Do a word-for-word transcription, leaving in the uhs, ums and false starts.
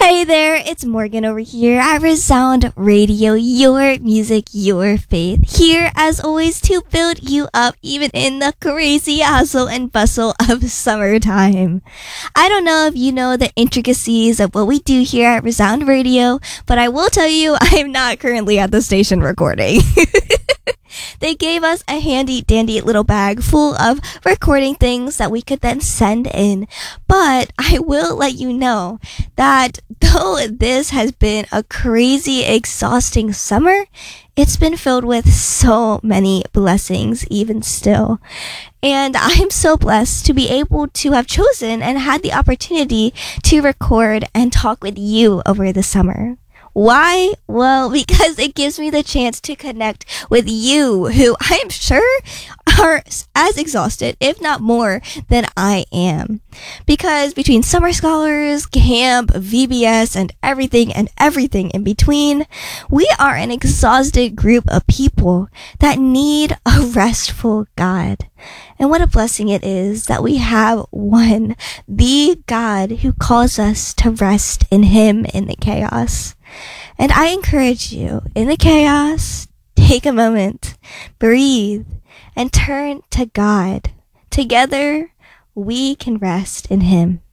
Hey there, it's Morgan over here at Resound Radio, your music, your faith. Here, as always, to build you up even in the crazy hustle and bustle of summertime. I don't know if you know the intricacies of what we do here at Resound Radio, but I will tell you I am not currently at the station recording. They gave us a handy dandy little bag full of recording things that we could then send in. But I will let you know that though this has been a crazy, exhausting summer, it's been filled with so many blessings even still. And I'm so blessed to be able to have chosen and had the opportunity to record and talk with you over the summer. Why? Well, because it gives me the chance to connect with you, who I'm sure are as exhausted, if not more, than I am. Because between summer scholars, camp, V B S, and everything and everything in between, we are an exhausted group of people that need a restful God. And what a blessing it is that we have one, the God who calls us to rest in Him in the chaos. And I encourage you, in the chaos, take a moment, breathe, and turn to God. Together, we can rest in Him.